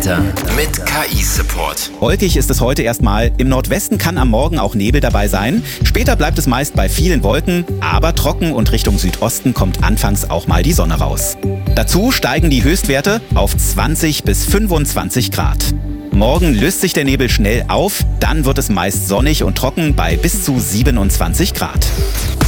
Mit KI-Support. Wolkig ist es heute erstmal. Im Nordwesten kann am Morgen auch Nebel dabei sein. Später bleibt es meist bei vielen Wolken, aber trocken und Richtung Südosten kommt anfangs auch mal die Sonne raus. Dazu steigen die Höchstwerte auf 20 bis 25 Grad. Morgen löst sich der Nebel schnell auf, dann wird es meist sonnig und trocken bei bis zu 27 Grad.